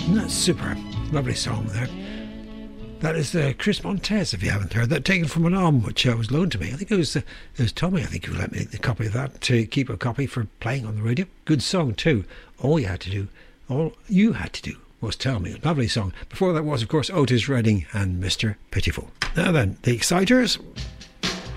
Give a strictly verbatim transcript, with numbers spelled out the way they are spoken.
That's super. Lovely song there. That is uh, Chris Montez, if you haven't heard that, taken from an album which uh, was loaned to me. I think it was, uh, it was Tommy, I think, who let me a copy of that to keep a copy for playing on the radio. Good song too. All you had to do, all you had to do was tell me. Lovely song. Before that was, of course, Otis Redding and Mister Pitiful. Now then, the Exciters